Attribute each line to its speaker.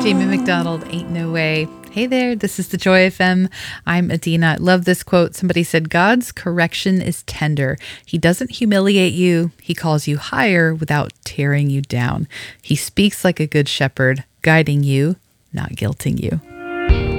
Speaker 1: Jamie McDonald, Ain't No Way. Hey there, this is the Joy FM. I'm Adina. I love this quote. Somebody said, God's correction is tender. He doesn't humiliate you. He calls you higher without tearing you down. He speaks like a good shepherd, guiding you, not guilting you.